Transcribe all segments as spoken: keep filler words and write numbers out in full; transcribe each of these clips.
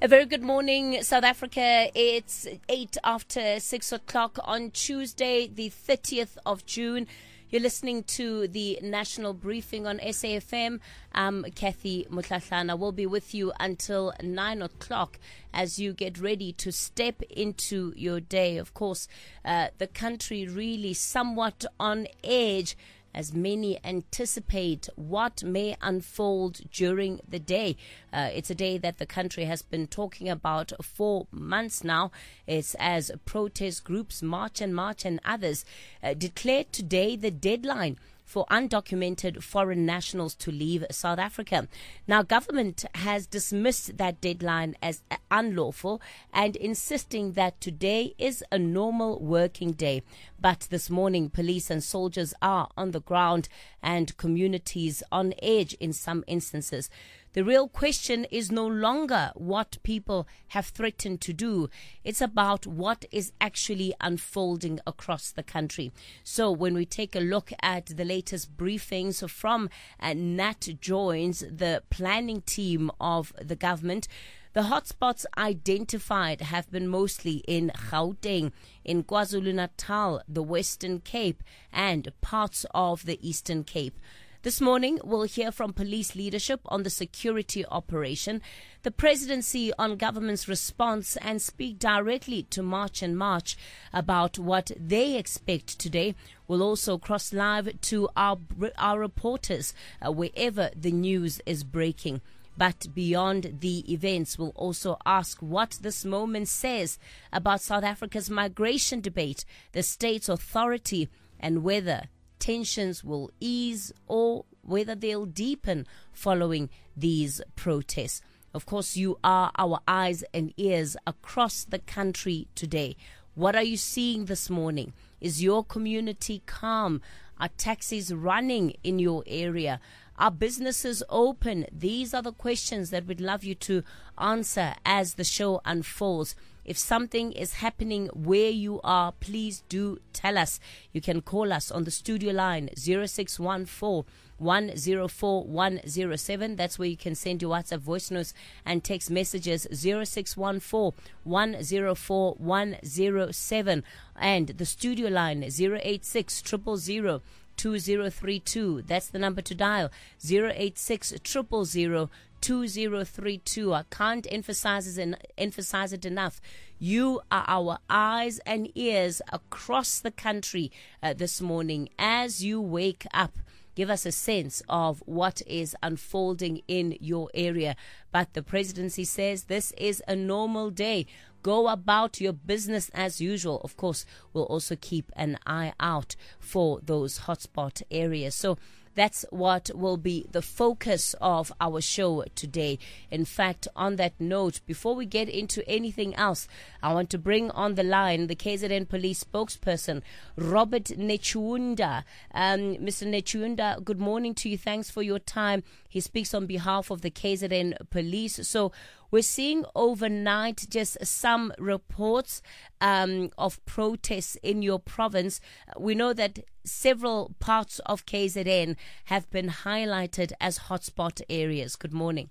A very good morning, South Africa. It's eight after six o'clock on Tuesday, the thirtieth of June. You're listening to the National Briefing on S A F M. I'm Kathy Mutlahlana. We'll be with you until nine o'clock as you get ready to step into your day. Of course, uh, the country really somewhat on edge as many anticipate what may unfold during the day. Uh, it's a day that the country has been talking about for months now. It's as protest groups march and march and others uh, declared today the deadline for undocumented foreign nationals to leave South Africa. Now, government has dismissed that deadline as unlawful and insisting that today is a normal working day. But this morning, police and soldiers are on the ground and communities on edge in some instances. The real question is no longer what people have threatened to do. It's about what is actually unfolding across the country. So when we take a look at the latest briefings from uh, Nat Joins, the planning team of the government, the hotspots identified have been mostly in Gauteng, in KwaZulu-Natal, the Western Cape, and parts of the Eastern Cape. This morning, we'll hear from police leadership on the security operation, the presidency on government's response, and speak directly to March and March about what they expect today. We'll also cross live to our, our reporters uh, wherever the news is breaking. But beyond the events, we'll also ask what this moment says about South Africa's migration debate, the state's authority, and whether tensions will ease or whether they'll deepen following these protests. Of course, you are our eyes and ears across the country today. What are you seeing this morning? Is your community calm? Are taxis running in your area? Are businesses open? These are the questions that we'd love you to answer as the show unfolds. If something is happening where you are, please do tell us. You can call us on the studio line zero six one four, one zero four, one zero seven. That's where you can send your WhatsApp voice notes and text messages zero six one four, one zero four, one zero seven. And the studio line zero eight six, zero zero zero, two zero three two. That's the number to dial, zero eight six, zero zero zero, two zero three two. I can't emphasize it, emphasize it enough. You are our eyes and ears across the country uh, this morning as you wake up. Give us a sense of what is unfolding in your area. But the presidency says this is a normal day. Go about your business as usual. Of course, we'll also keep an eye out for those hotspot areas. So that's what will be the focus of our show today. In fact, on that note, before we get into anything else, I want to bring on the line the K Z N police spokesperson, Robert Nechunda. Um, Mister Nechunda, good morning to you. Thanks for your time. He speaks on behalf of the K Z N police. So we're seeing overnight just some reports um, of protests in your province. We know that several parts of K Z N have been highlighted as hotspot areas. Good morning.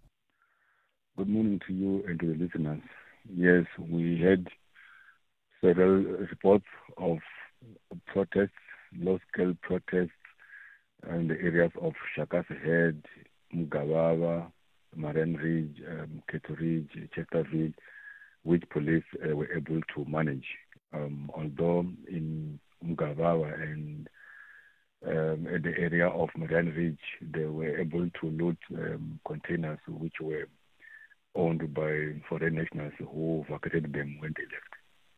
Good morning to you and to the listeners. Yes, we had several reports of protests, low-scale protests in the areas of Shaka's Head, Mugawawa, Marian Ridge, um, Keto Ridge, Chesterfield, which police uh, were able to manage. Um, although in Mugawawa and um, at the area of Marian Ridge, they were able to load um, containers which were owned by foreign nationals who vacated them when they left.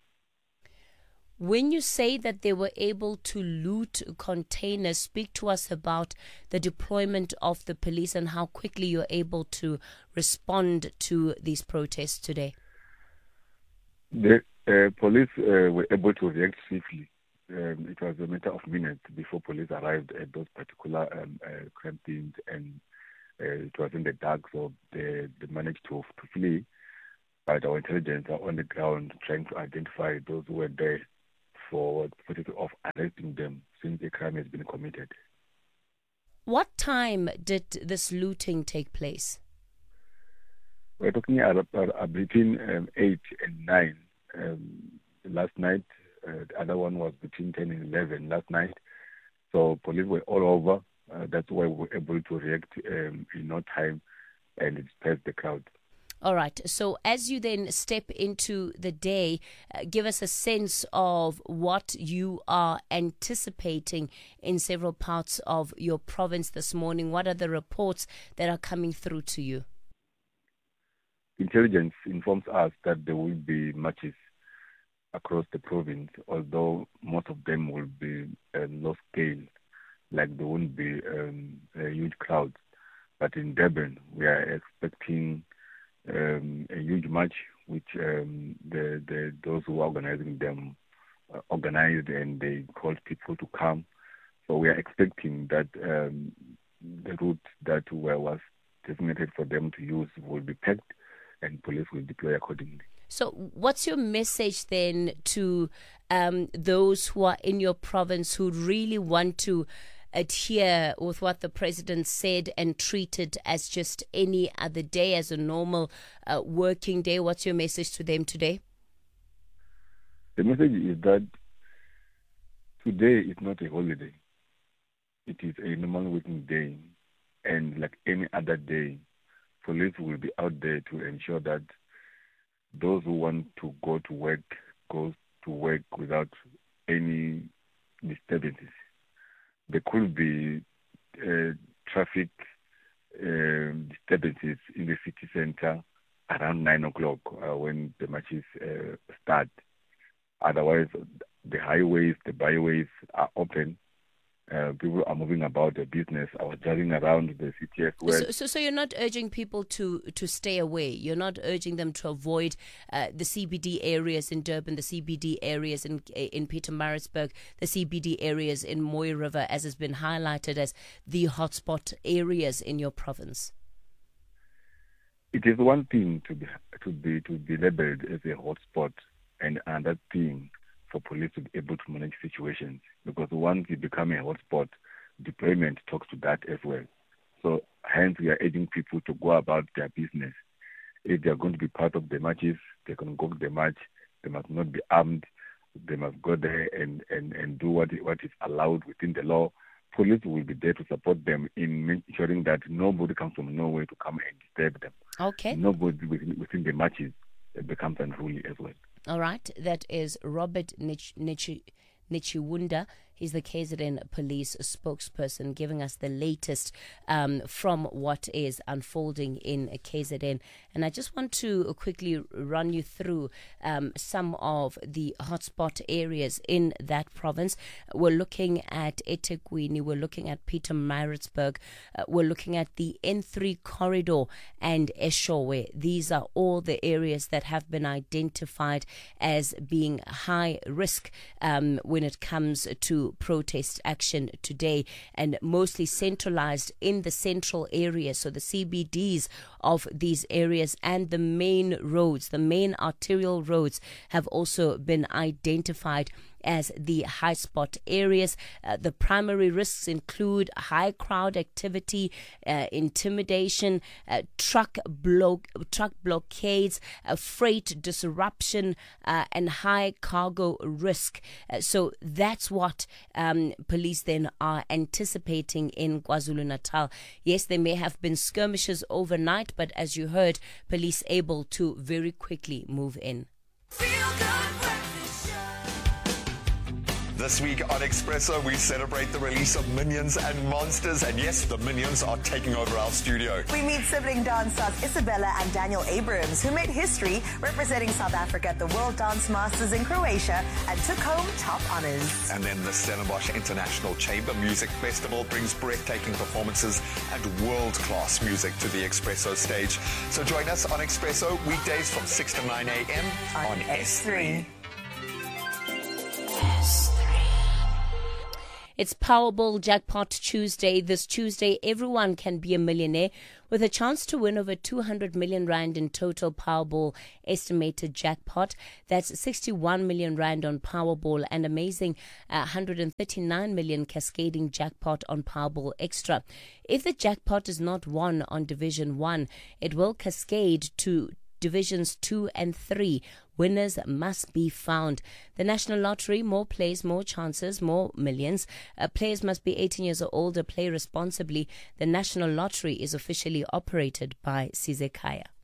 When you say that they were able to loot containers, speak to us about the deployment of the police and how quickly you're able to respond to these protests today. The uh, police uh, were able to react swiftly. Um, it was a matter of minutes before police arrived at those particular um, uh, crime scenes, and uh, it was in the dark, so they, they managed to, to flee. But our intelligence are on the ground trying to identify those who were there for the purpose of arresting them since the crime has been committed. What time did this looting take place? We're talking about, about between um, eight and nine um, last night. Uh, the other one was between ten and eleven last night. So police were all over. Uh, that's why we were able to react um, in no time and disperse the crowd. All right. So as you then step into the day, uh, give us a sense of what you are anticipating in several parts of your province this morning. What are the reports that are coming through to you? Intelligence informs us that there will be marches across the province, although most of them will be uh, low scale, like there won't be um, a huge crowd. But in Durban, we are expecting um, a huge march, which um, the, the those who are organizing them uh, organized, and they called people to come. So we are expecting that um, the route that was designated for them to use will be packed, and police will deploy accordingly. So what's your message then to um, those who are in your province who really want to adhere with what the president said and treat it as just any other day, as a normal uh, working day? What's your message to them today? The message is that today is not a holiday. It is a normal working day. And like any other day, police will be out there to ensure that those who want to go to work go to work without any disturbances. There could be uh, traffic uh, disturbances in the city center around nine o'clock uh, when the marches uh, start. Otherwise, the highways, the byways are open. Uh, people are moving about their business. I was driving around the city as well. So, so, so you're not urging people to, to stay away. You're not urging them to avoid uh, the C B D areas in Durban, the C B D areas in in Pietermaritzburg, the C B D areas in Mooi River, as has been highlighted as the hotspot areas in your province. It is one thing to be to be to be labelled as a hotspot, and another thing for police to be able to manage situations, because once you become a hotspot, deployment talks to that as well. So hence we are urging people to go about their business. If they are going to be part of the marches, they can go to the march. They must not be armed. They must go there and, and, and do what what is allowed within the law. Police will be there to support them in ensuring that nobody comes from nowhere to come and disturb them. Okay. Nobody within, within the marches becomes unruly as well. All right. That is Robert Nich- Nich- Nichiwunda. He's the K Z N police spokesperson, giving us the latest um, from what is unfolding in K Z N. And I just want to quickly run you through um, some of the hotspot areas in that province. We're looking at eThekwini, we're looking at Pietermaritzburg, uh, we're looking at the N three corridor and Eshowe. These are all the areas that have been identified as being high risk um, when it comes to protest action today, and mostly centralized in the central area. So the C B Ds of these areas and the main roads, the main arterial roads, have also been identified as the high spot areas. Uh, the primary risks include high crowd activity, uh, intimidation, uh, truck blo- truck blockades, uh, freight disruption, uh, and high cargo risk. Uh, so that's what um, police then are anticipating in KwaZulu-Natal. Yes, there may have been skirmishes overnight, but as you heard, police able to very quickly move in. This week on Expresso, we celebrate the release of Minions and Monsters. And yes, the Minions are taking over our studio. We meet sibling dance stars Isabella and Daniel Abrams, who made history representing South Africa at the World Dance Masters in Croatia and took home top honors. And then the Stellenbosch International Chamber Music Festival brings breathtaking performances and world-class music to the Expresso stage. So join us on Expresso weekdays from six to nine a.m. on, on S three. S three. It's Powerball Jackpot Tuesday. This Tuesday, everyone can be a millionaire with a chance to win over two hundred million rand in total Powerball estimated jackpot. That's sixty-one million rand on Powerball and amazing uh, one hundred thirty-nine million cascading jackpot on Powerball Extra. If the jackpot is not won on Division one, it will cascade to Divisions two and three. Winners must be found. The National Lottery, more plays, more chances, more millions. Uh, players must be eighteen years or older. Play responsibly. The National Lottery is officially operated by Sizekaya.